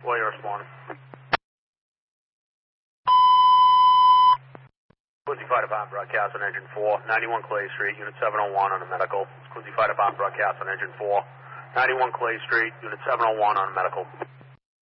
4, you're responding. Quincy Fire Department broadcast on engine 4, 91 Clay Street, Unit 701 on a medical. Quincy Fire Department broadcast on engine 4, 91 Clay Street, Unit 701 on a medical.